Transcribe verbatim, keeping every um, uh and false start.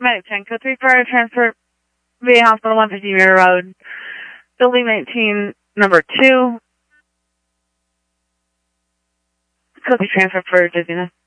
Medic ten, code three for transfer V A Hospital, one fifty Mirror Road, building nineteen, number two. Code three transfer for dizziness.